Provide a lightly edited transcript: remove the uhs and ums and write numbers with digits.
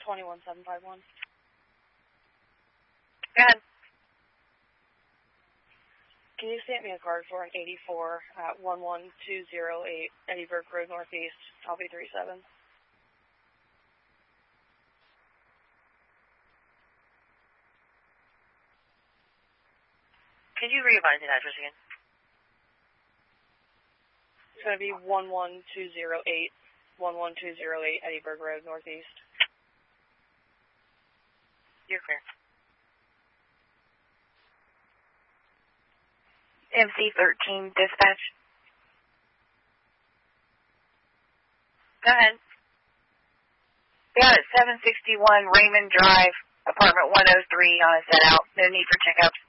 21751. Go ahead. Can you stamp me a card for an 84 at 11208 Eddyburg Road Northeast, copy 37? Could you revise the address again? It's going to be 11208 Eddyburg Road Northeast. You're clear. MC13 dispatch. Go ahead. Yeah, at 761 Raymond Drive, apartment 103 on a set out. No need for checkups.